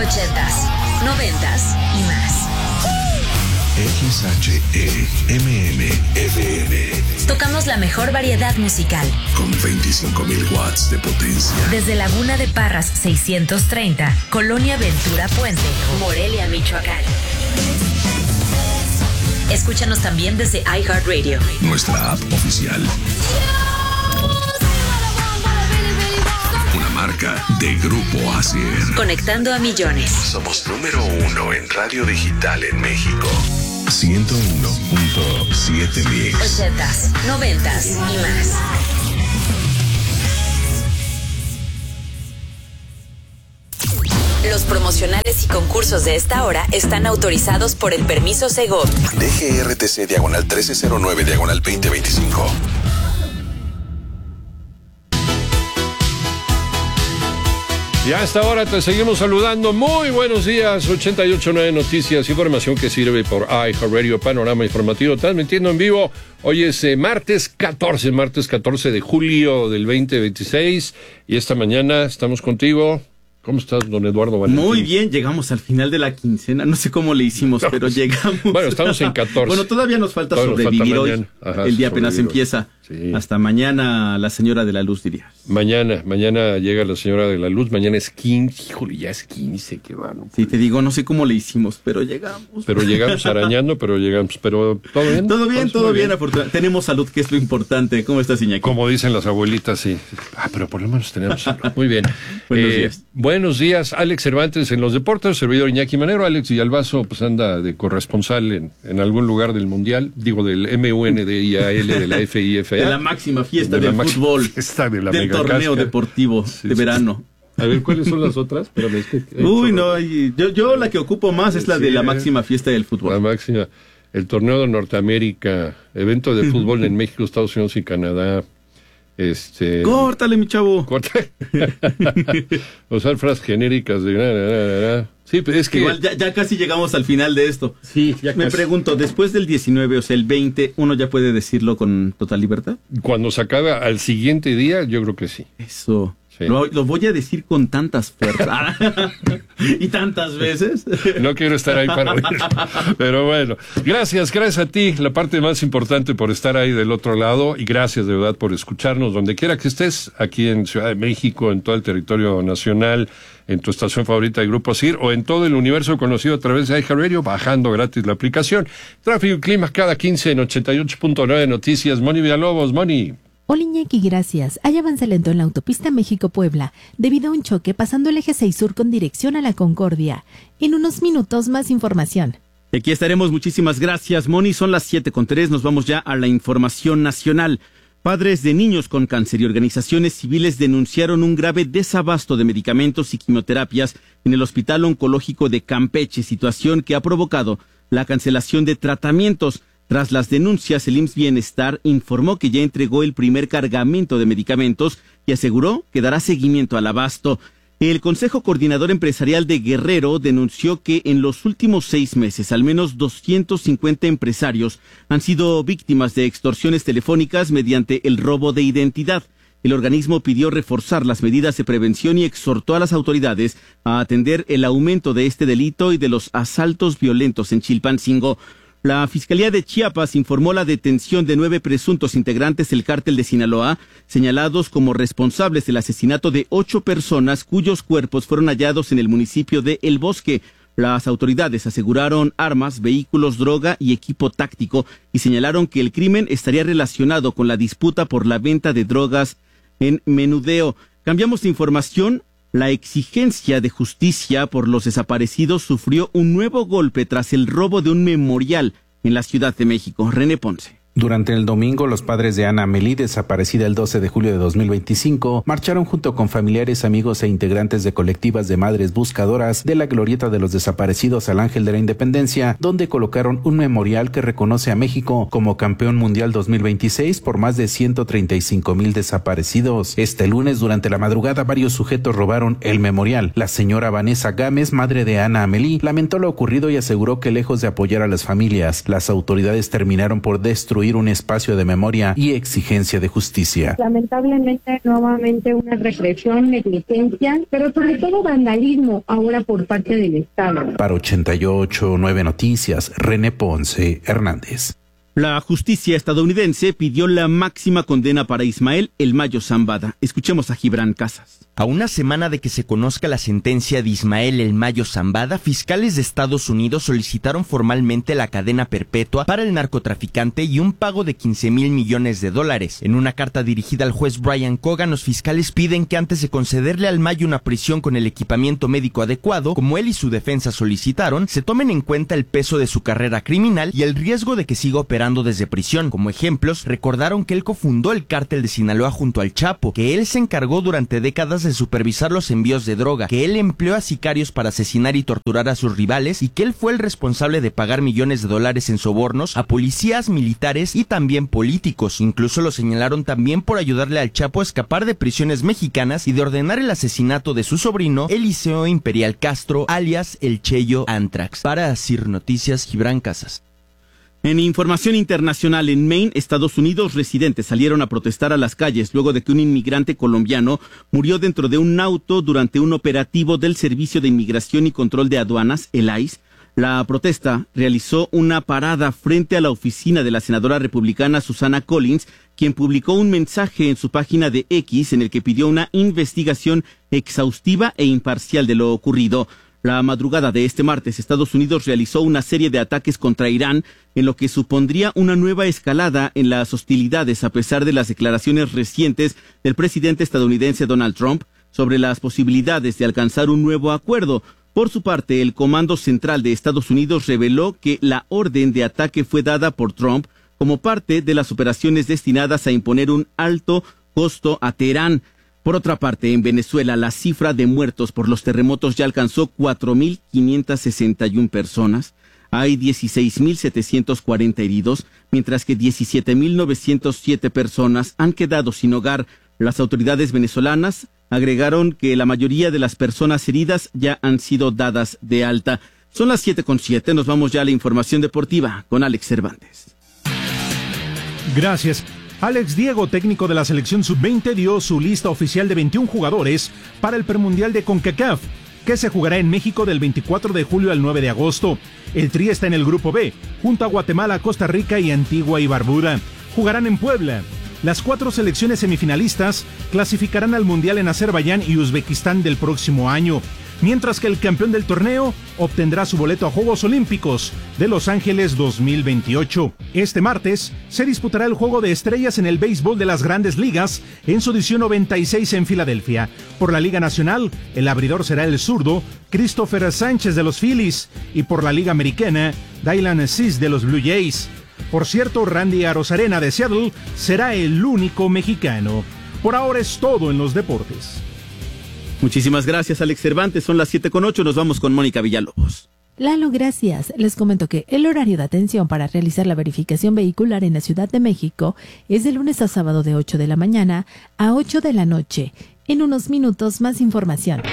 80s, 90s y más. XHEMM-FM. Tocamos la mejor variedad musical. Con 25,000 watts de potencia. Desde Laguna de Parras 630, Colonia Ventura Puente, Morelia, Michoacán. Escúchanos también desde iHeartRadio. Nuestra app oficial. Una marca de Grupo Asier. Conectando a millones. Somos número 1 en radio digital en México. 101.7 Mix. 80s, 90s y más. Los promocionales y concursos de esta hora están autorizados por el permiso Segov. DGRTC diagonal 1309 diagonal 2025. Y a esta hora te seguimos saludando. Muy buenos días. 88.9 Noticias, información que sirve por iHeartRadio, panorama informativo, transmitiendo en vivo. Hoy es martes 14 de julio del 2026. Y esta mañana estamos contigo. ¿Cómo estás, don Eduardo Valentín? Muy bien, llegamos al final de la quincena. No sé cómo le hicimos, pero llegamos. Bueno, estamos en 14. Bueno, todavía nos falta sobrevivir hoy. Ajá, el día apenas empieza. Sí. Hasta mañana, la señora de la luz, dirías. Mañana llega la señora de la luz. Mañana es 15. Híjole, ya es 15, qué bueno. Sí, te digo, no sé cómo le hicimos, pero llegamos. Pero llegamos arañando, pero llegamos. Pero, ¿todo bien? Todo bien, afortunadamente. Tenemos salud, que es lo importante. ¿Cómo estás, Iñaki? Como dicen las abuelitas, sí. Pero por lo menos tenemos salud. Muy bien. Buenos días. Buenos días, Alex Cervantes en los deportes, servidor Iñaki Manero. Alex Villalbazo pues anda de corresponsal en algún lugar del Mundial, digo del MUNDIAL, de la FIFA. De la máxima fiesta del fútbol, del torneo deportivo de verano. A ver, ¿cuáles son las otras? Yo la que ocupo más es la de la máxima fiesta del fútbol. La máxima, el torneo de Norteamérica, evento de fútbol en México, Estados Unidos y Canadá. Córtale, mi chavo. Usar frases genéricas de... Sí, pero es que... Igual ya casi llegamos al final de esto. Sí, ya Me pregunto, después del 19, o sea, el 20, ¿uno ya puede decirlo con total libertad? Cuando se acabe al siguiente día, yo creo que sí. Eso. Sí. Lo voy a decir con tantas fuerzas y tantas veces. No quiero estar ahí para decir. Pero bueno, gracias a ti, la parte más importante, por estar ahí del otro lado, y gracias de verdad por escucharnos donde quiera que estés, aquí en Ciudad de México, en todo el territorio nacional, en tu estación favorita de Grupo ASIR o en todo el universo conocido a través de iHeartRadio, bajando gratis la aplicación. Tráfico y clima cada 15 en 88.9 Noticias. Moni Villalobos, Moni. Hola, Iñaki, gracias. Hay avance lento en la autopista México-Puebla debido a un choque pasando el eje 6 sur con dirección a La Concordia. En unos minutos más información. Aquí estaremos, muchísimas gracias, Moni. Son las 7:03, nos vamos ya a la información nacional. Padres de niños con cáncer y organizaciones civiles denunciaron un grave desabasto de medicamentos y quimioterapias en el Hospital Oncológico de Campeche, situación que ha provocado la cancelación de tratamientos. Tras las denuncias, el IMSS Bienestar informó que ya entregó el primer cargamento de medicamentos y aseguró que dará seguimiento al abasto. El Consejo Coordinador Empresarial de Guerrero denunció que en los últimos 6 meses al menos 250 empresarios han sido víctimas de extorsiones telefónicas mediante el robo de identidad. El organismo pidió reforzar las medidas de prevención y exhortó a las autoridades a atender el aumento de este delito y de los asaltos violentos en Chilpancingo. La Fiscalía de Chiapas informó la detención de 9 presuntos integrantes del cártel de Sinaloa, señalados como responsables del asesinato de 8 personas cuyos cuerpos fueron hallados en el municipio de El Bosque. Las autoridades aseguraron armas, vehículos, droga y equipo táctico y señalaron que el crimen estaría relacionado con la disputa por la venta de drogas en menudeo. Cambiamos de información. La exigencia de justicia por los desaparecidos sufrió un nuevo golpe tras el robo de un memorial en la Ciudad de México. René Ponce. Durante el domingo, los padres de Ana Amelie, desaparecida el 12 de julio de 2025, marcharon junto con familiares, amigos e integrantes de colectivas de madres buscadoras de la glorieta de los desaparecidos al Ángel de la Independencia, donde colocaron un memorial que reconoce a México como campeón mundial 2026 por más de 135,000 desaparecidos. Este lunes, durante la madrugada, varios sujetos robaron el memorial. La señora Vanessa Gámez, madre de Ana Amelie, lamentó lo ocurrido y aseguró que lejos de apoyar a las familias, las autoridades terminaron por destruir construir un espacio de memoria y exigencia de justicia. Lamentablemente, nuevamente una represión, negligencia, pero sobre todo vandalismo ahora por parte del Estado. Para 88.9 Noticias, René Ponce Hernández. La justicia estadounidense pidió la máxima condena para Ismael El Mayo Zambada. Escuchemos a Gibran Casas. A una semana de que se conozca la sentencia de Ismael El Mayo Zambada, fiscales de Estados Unidos solicitaron formalmente la cadena perpetua para el narcotraficante y un pago de $15,000 millones. En una carta dirigida al juez Brian Cogan, los fiscales piden que antes de concederle al Mayo una prisión con el equipamiento médico adecuado, como él y su defensa solicitaron, se tomen en cuenta el peso de su carrera criminal y el riesgo de que siga operando desde prisión. Como ejemplos, recordaron que él cofundó el cártel de Sinaloa junto al Chapo, que él se encargó durante décadas de supervisar los envíos de droga, que él empleó a sicarios para asesinar y torturar a sus rivales y que él fue el responsable de pagar millones de dólares en sobornos a policías, militares y también políticos. Incluso lo señalaron también por ayudarle al Chapo a escapar de prisiones mexicanas y de ordenar el asesinato de su sobrino Eliseo Imperial Castro, alias El Cheyo Antrax. Para CIR Noticias, Gibran Casas. En información internacional, en Maine, Estados Unidos, residentes salieron a protestar a las calles luego de que un inmigrante colombiano murió dentro de un auto durante un operativo del Servicio de Inmigración y Control de Aduanas, el ICE. La protesta realizó una parada frente a la oficina de la senadora republicana Susana Collins, quien publicó un mensaje en su página de X en el que pidió una investigación exhaustiva e imparcial de lo ocurrido. La madrugada de este martes, Estados Unidos realizó una serie de ataques contra Irán, en lo que supondría una nueva escalada en las hostilidades a pesar de las declaraciones recientes del presidente estadounidense Donald Trump sobre las posibilidades de alcanzar un nuevo acuerdo. Por su parte, el Comando Central de Estados Unidos reveló que la orden de ataque fue dada por Trump como parte de las operaciones destinadas a imponer un alto costo a Teherán. Por otra parte, en Venezuela, la cifra de muertos por los terremotos ya alcanzó 4.561 personas. Hay 16.740 heridos, mientras que 17.907 personas han quedado sin hogar. Las autoridades venezolanas agregaron que la mayoría de las personas heridas ya han sido dadas de alta. Son las 7:07, nos vamos ya a la información deportiva con Alex Cervantes. Gracias. Alex Diego, técnico de la selección sub-20, dio su lista oficial de 21 jugadores para el premundial de CONCACAF, que se jugará en México del 24 de julio al 9 de agosto. El Tri está en el grupo B, junto a Guatemala, Costa Rica y Antigua y Barbuda. Jugarán en Puebla. Las 4 selecciones semifinalistas clasificarán al Mundial en Azerbaiyán y Uzbekistán del próximo año, mientras que el campeón del torneo obtendrá su boleto a Juegos Olímpicos de Los Ángeles 2028. Este martes se disputará el Juego de Estrellas en el béisbol de las Grandes Ligas en su edición 96 en Filadelfia. Por la Liga Nacional, el abridor será el zurdo Christopher Sánchez de los Phillies y por la Liga Americana, Dylan Cease de los Blue Jays. Por cierto, Randy Arozarena de Seattle será el único mexicano. Por ahora es todo en los deportes. Muchísimas gracias, Alex Cervantes. Son las 7:08, nos vamos con Mónica Villalobos. Lalo, gracias. Les comento que el horario de atención para realizar la verificación vehicular en la Ciudad de México es de lunes a sábado de 8 de la mañana a 8 de la noche. En unos minutos, más información.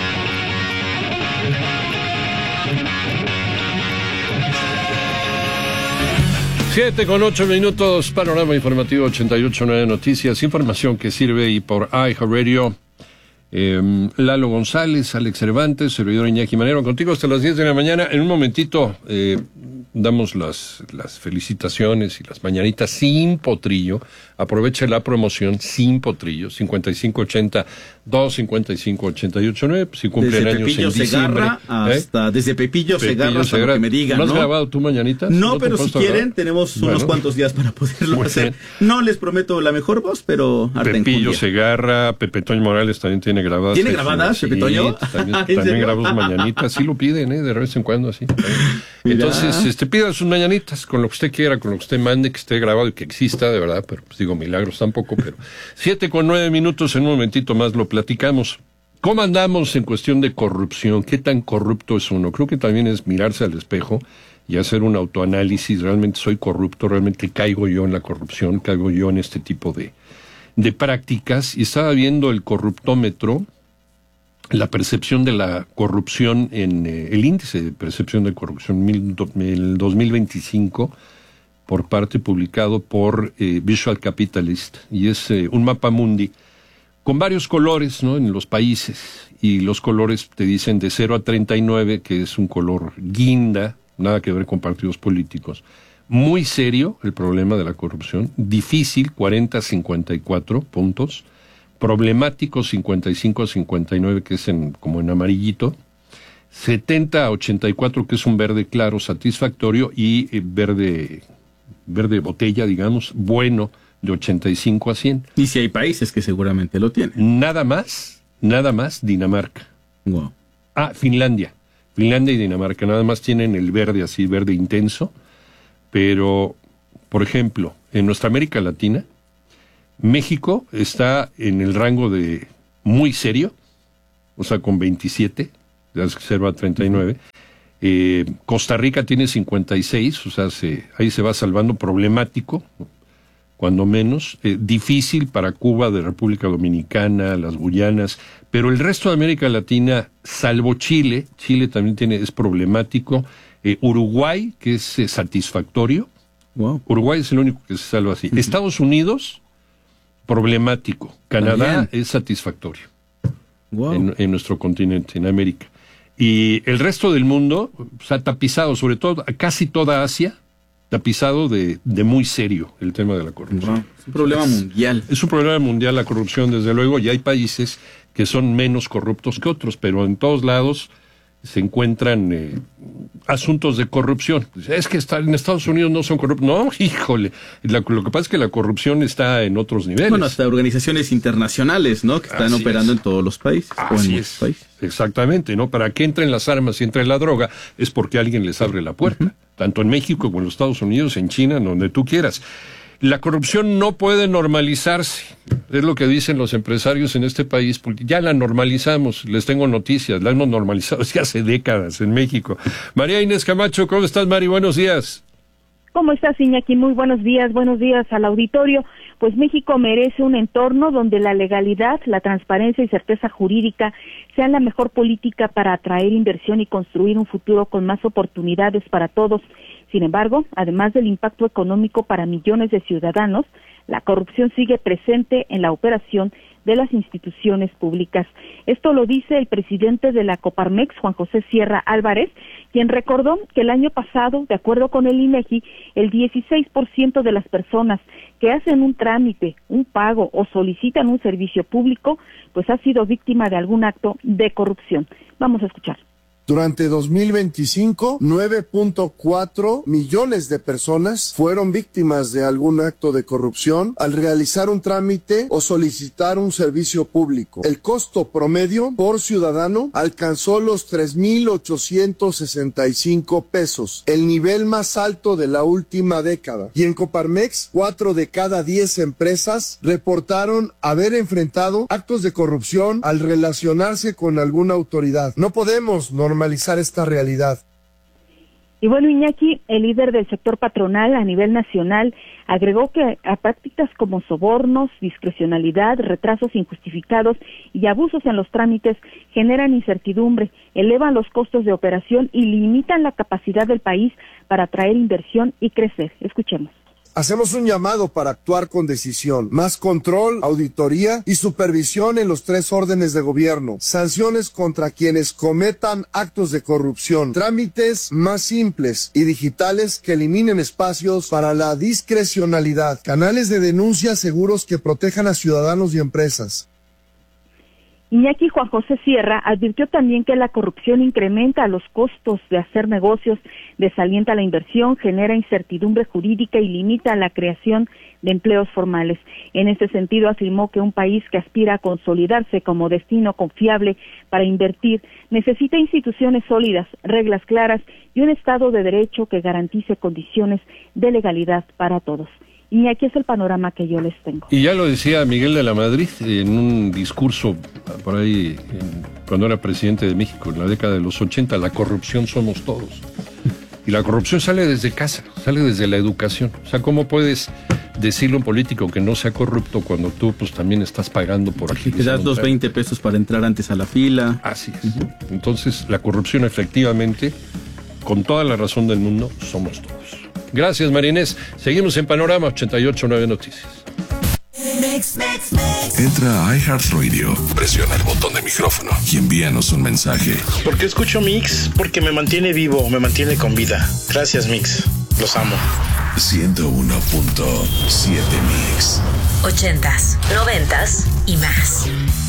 Siete con 8 minutos, panorama informativo 88.9 Noticias, información que sirve y por iHeartRadio. Lalo González, Alex Cervantes, servidor Iñaki Manero, contigo hasta las 10 de la mañana. En un momentito damos las felicitaciones y las mañanitas sin potrillo. Aproveche la promoción sin potrillo, 5580-255-889, si cumplen desde años Pepillo en diciembre. Hasta desde Pepillo Segarra hasta lo que me digan, ¿No has ¿no? grabado tu mañanita? No, pero si quieren, tenemos unos cuantos días para poderlo hacer. No les prometo la mejor voz, pero Pepillo Segarra, Pepe Toño Morales también tiene grabadas. ¿Tiene grabadas, Pepe Toño? También grabó sus mañanitas, sí lo piden, de vez en cuando, así. Entonces, pidan sus mañanitas, con lo que usted quiera, con lo que usted mande, que esté grabado y que exista, de verdad, pero pues digo, milagros tampoco, pero 7:09, en un momentito más lo platicamos. ¿Cómo andamos en cuestión de corrupción? ¿Qué tan corrupto es uno? Creo que también es mirarse al espejo y hacer un autoanálisis. ¿Realmente soy corrupto? ¿Realmente caigo yo en la corrupción? ¿Caigo yo en este tipo de prácticas? Y estaba viendo el corruptómetro, la percepción de la corrupción en el índice de percepción de corrupción el 2025, por parte publicado por Visual Capitalist, y es un mapa mundi con varios colores, ¿no?, en los países, y los colores te dicen de 0 a 39, que es un color guinda, nada que ver con partidos políticos. Muy serio el problema de la corrupción, difícil 40 a 54 puntos, problemático 55 a 59, que es como en amarillito, 70 a 84, que es un verde claro, satisfactorio, y verde botella, digamos, bueno, de 85 a 100. Y si hay países que seguramente lo tienen. Nada más, Dinamarca. Wow. Finlandia y Dinamarca, nada más tienen el verde así, verde intenso, pero, por ejemplo, en nuestra América Latina, México está en el rango de muy serio, o sea, con 27, de 0 a 39, Costa Rica tiene 56, o sea, ahí se va salvando, problemático, cuando menos, difícil para Cuba, de República Dominicana, las Guyanas, pero el resto de América Latina, salvo Chile también es problemático, Uruguay, que es satisfactorio, wow. Uruguay es el único que se salva así, Estados Unidos, problemático, Canadá es satisfactorio, wow. en nuestro continente, en América, y el resto del mundo, o sea, tapizado, sobre todo, casi toda Asia, tapizado de muy serio el tema de la corrupción. Wow. Es un problema mundial. Es un problema mundial la corrupción, desde luego, y hay países que son menos corruptos que otros, pero en todos lados se encuentran asuntos de corrupción. Es que en Estados Unidos no son corruptos. No, híjole, lo que pasa es que la corrupción está en otros niveles. Bueno, hasta organizaciones internacionales, ¿no?, que están operando en todos los países. Así es, países. Exactamente, ¿no? Para que entren las armas y entre la droga es porque alguien les abre la puerta, tanto en México como en los Estados Unidos, en China, donde tú quieras. La corrupción no puede normalizarse, es lo que dicen los empresarios en este país, porque ya la normalizamos, les tengo noticias, la hemos normalizado ya hace décadas en México. María Inés Camacho, ¿cómo estás, Mari? Buenos días. ¿Cómo estás, Iñaki? Muy buenos días al auditorio. Pues México merece un entorno donde la legalidad, la transparencia y certeza jurídica sean la mejor política para atraer inversión y construir un futuro con más oportunidades para todos. Sin embargo, además del impacto económico para millones de ciudadanos, la corrupción sigue presente en la operación de las instituciones públicas. Esto lo dice el presidente de la Coparmex, Juan José Sierra Álvarez, quien recordó que el año pasado, de acuerdo con el INEGI, el 16% de las personas que hacen un trámite, un pago o solicitan un servicio público, pues ha sido víctima de algún acto de corrupción. Vamos a escuchar. Durante 2025, 9.4 millones de personas fueron víctimas de algún acto de corrupción al realizar un trámite o solicitar un servicio público. El costo promedio por ciudadano alcanzó los 3,865 pesos, el nivel más alto de la última década. Y en Coparmex, 4 de cada 10 empresas reportaron haber enfrentado actos de corrupción al relacionarse con alguna autoridad. No podemos normalizar esta realidad. Y bueno, Iñaki, el líder del sector patronal a nivel nacional, agregó que a prácticas como sobornos, discrecionalidad, retrasos injustificados y abusos en los trámites generan incertidumbre, elevan los costos de operación y limitan la capacidad del país para atraer inversión y crecer. Escuchemos. Hacemos un llamado para actuar con decisión, más control, auditoría y supervisión en los 3 órdenes de gobierno, sanciones contra quienes cometan actos de corrupción, trámites más simples y digitales que eliminen espacios para la discrecionalidad, canales de denuncia seguros que protejan a ciudadanos y empresas. Iñaki, Juan José Sierra advirtió también que la corrupción incrementa los costos de hacer negocios, desalienta la inversión, genera incertidumbre jurídica y limita la creación de empleos formales. En este sentido, afirmó que un país que aspira a consolidarse como destino confiable para invertir necesita instituciones sólidas, reglas claras y un Estado de Derecho que garantice condiciones de legalidad para todos. Y aquí es el panorama que yo les tengo. Y ya lo decía Miguel de la Madrid en un discurso por ahí, cuando era presidente de México, en la década de los 80, la corrupción somos todos. Y la corrupción sale desde casa, sale desde la educación. O sea, ¿cómo puedes decirle a un político que no sea corrupto cuando tú pues también estás pagando por aquí? Te das los 20 pesos para entrar antes a la fila. Así es. Entonces, la corrupción efectivamente, con toda la razón del mundo, somos todos. Gracias, Marinés. Seguimos en Panorama 88.9 Noticias. Entra a iHeartRadio, presiona el botón de micrófono y envíanos un mensaje. ¿Por qué escucho Mix? Porque me mantiene vivo, me mantiene con vida. Gracias, Mix. Los amo. 101.7 Mix. 80s, 90s y más.